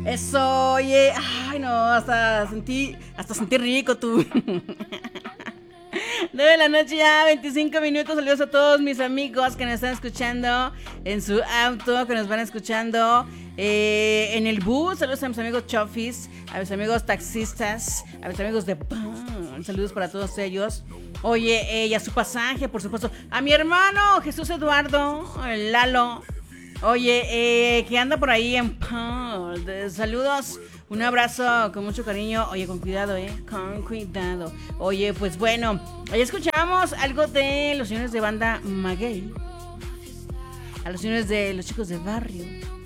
Eso, oye, ay no, hasta sentí rico tú. 9 de la noche ya, 25 minutos. Saludos a todos mis amigos que nos están escuchando en su auto, que nos van escuchando en el bus. Saludos a mis amigos chofis, a mis amigos taxistas, a mis amigos de pan. Saludos para todos ellos. Oye, y a su pasaje, por supuesto. A mi hermano Jesús Eduardo, el Lalo. Oye, que anda por ahí en pan. Saludos. Un abrazo con mucho cariño. Oye, con cuidado, con cuidado. Oye, pues bueno, ahí escuchamos algo de los señores de banda Maguey. A los señores de los chicos de barrio.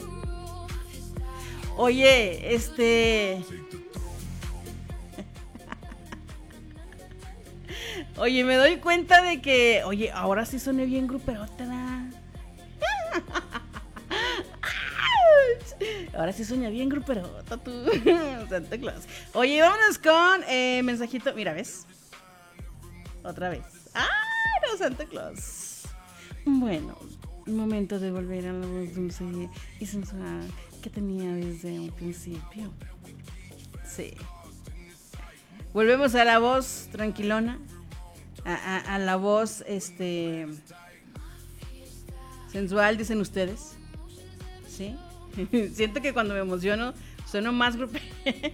Oye, Oye, me doy cuenta de que... Oye, ahora sí soné bien gruperota. Ahora sí sueña bien gruperota tú. Santa Claus. Oye, vámonos con mensajito. Mira, ¿ves? Otra vez. ¡Ah, no, Santa Claus! Bueno, momento de volver a la voz dulce y sensual que tenía desde un principio. Sí. Volvemos a la voz tranquilona. A la voz, sensual, dicen ustedes. ¿Sí? Siento que cuando me emociono sueno más grupera.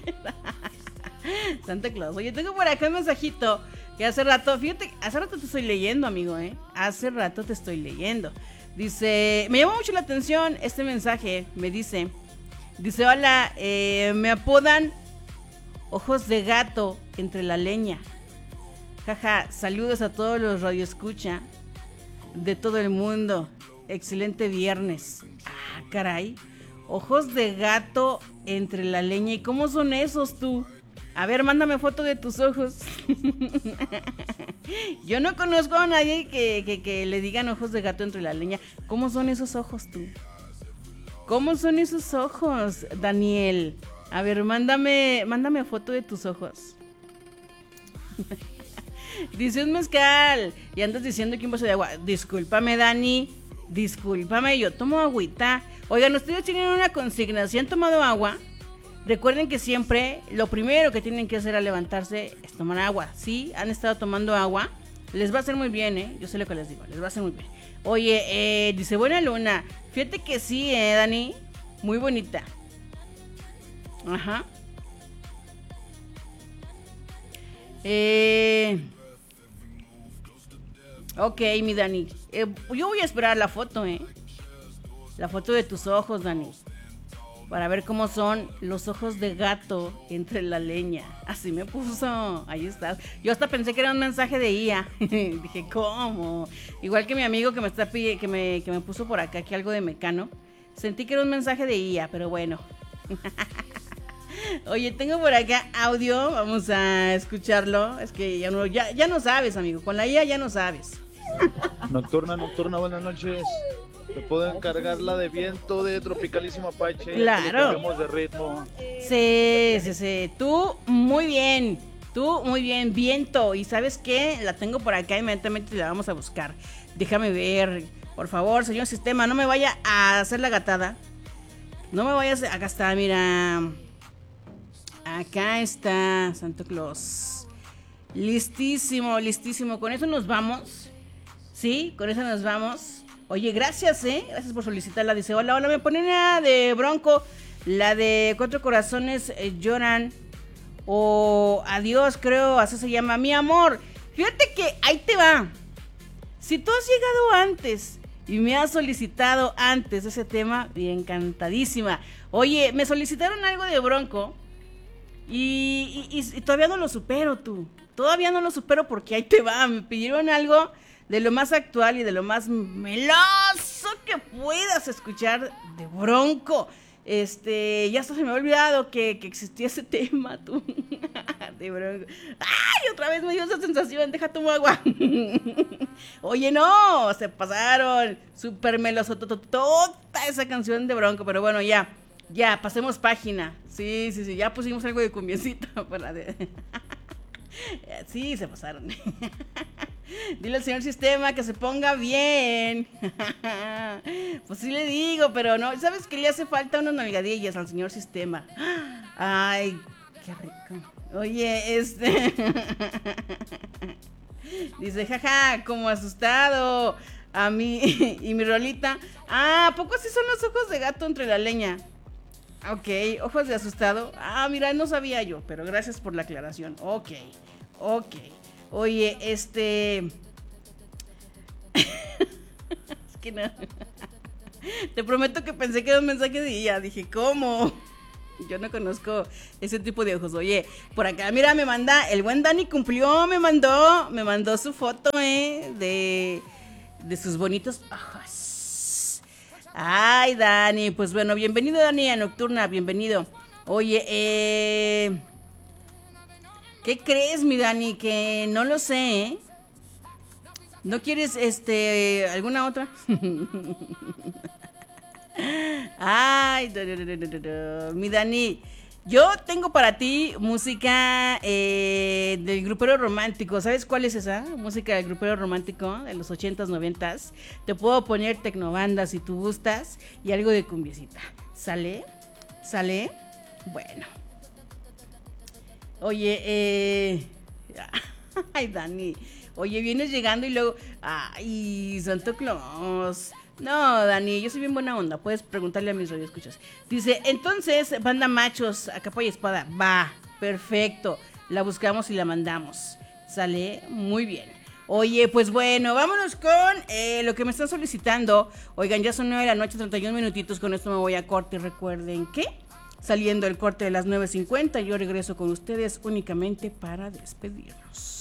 Santa Claus. Oye, tengo por acá un mensajito que hace rato, fíjate, hace rato te estoy leyendo, amigo, Hace rato te estoy leyendo. Dice, me llamó mucho la atención este mensaje, dice, hola, me apodan ojos de gato entre la leña. Jaja, saludos a todos los radioescucha de todo el mundo. Excelente viernes. Ah, caray. Ojos de gato entre la leña. ¿Y cómo son esos tú? A ver, mándame foto de tus ojos. Yo no conozco a nadie que le digan ojos de gato entre la leña. ¿Cómo son esos ojos tú? ¿Cómo son esos ojos, Daniel? A ver, mándame foto de tus ojos. Dice un mezcal y andas diciendo que un vaso de agua. Discúlpame, Dani. Discúlpame, yo tomo agüita. Oigan, ustedes tienen una consigna. Si han tomado agua, recuerden que siempre lo primero que tienen que hacer al levantarse es tomar agua. Si han estado tomando agua, les va a hacer muy bien, Yo sé lo que les digo, les va a hacer muy bien. Oye, dice buena luna. Fíjate que sí, Dani. Muy bonita. Ajá. Ok, mi Dani. Yo voy a esperar la foto, La foto de tus ojos, Dani. Para ver cómo son los ojos de gato entre la leña. Así me puso. Ahí está. Yo hasta pensé que era un mensaje de IA. Dije, ¿cómo? Igual que mi amigo que me está que me puso por acá que algo de Mecano. Sentí que era un mensaje de IA, pero bueno. Oye, tengo por acá audio. Vamos a escucharlo. Es que ya no sabes, amigo. Con la IA ya no sabes. Nocturna, buenas noches. ¿Te puedo encargar la de viento de Tropicalísimo Apache? Claro. De ritmo. Sí. Tú muy bien, viento. Y ¿sabes qué? La tengo por acá, inmediatamente la vamos a buscar. Déjame ver, por favor, señor sistema, no me vaya a hacer la gatada. No me vayas a gastar, mira. Acá está Santa Claus. Listísimo. Con eso nos vamos. Sí, con eso nos vamos. Oye, gracias, Gracias por solicitarla. Dice, hola, me ponen la de Bronco. La de Cuatro Corazones Lloran. O Adiós, creo, así se llama. Mi amor, fíjate que ahí te va. Si tú has llegado antes y me has solicitado antes ese tema, bien encantadísima. Oye, me solicitaron algo de Bronco. Y todavía no lo supero, tú. Todavía no lo supero porque ahí te va. Me pidieron algo de lo más actual y de lo más meloso que puedas escuchar de Bronco. Ya hasta se me ha olvidado que existía ese tema, tú. De Bronco. ¡Ay! Otra vez me dio esa sensación. Deja tomar agua. Oye, no. Se pasaron. Súper meloso. Toda esa canción de Bronco. Pero bueno, ya, pasemos página. Sí. Ya pusimos algo de cumbiecita. Sí, se pasaron. Dile al señor sistema que se ponga bien. Pues sí le digo, pero no. ¿Sabes que le hace falta unas nalgadillas al señor sistema? Ay, qué rico. Oye, dice, jaja, como asustado. A mí y mi Rolita. Ah, ¿a poco así son los ojos de gato entre la leña? Ok, ojos de asustado. Ah, mira, no sabía yo, pero gracias por la aclaración. Ok. Oye, Es que no. Te prometo que pensé que era un mensaje de ella. Dije, ¿cómo? Yo no conozco ese tipo de ojos. Oye, por acá, mira, me manda, el buen Dani cumplió, me mandó su foto, de sus bonitos ojos. Ay, Dani, pues bueno, bienvenido, Dani, a Nocturna, bienvenido. Oye, ¿qué crees, mi Dani? Que no lo sé, ¿eh? ¿No quieres, alguna otra? Ay, mi Dani, yo tengo para ti música del grupero romántico. ¿Sabes cuál es esa? Música del grupero romántico de los 80s, 90s. Te puedo poner tecnobanda si tú gustas y algo de cumbiecita. ¿Sale? Bueno. Oye, ay, Dani. Oye, vienes llegando y luego, ay, Santo Claus. No, Dani, yo soy bien buena onda. Puedes preguntarle a mis radioescuchas. Dice, entonces, banda machos, a capa y espada. Va, perfecto. La buscamos y la mandamos. ¿Sale? Muy bien. Oye, pues bueno, vámonos con lo que me están solicitando. Oigan, ya son 9 de la noche, 31 minutitos. Con esto me voy a corte. Recuerden que saliendo el corte de las 9:50, yo regreso con ustedes únicamente para despedirnos.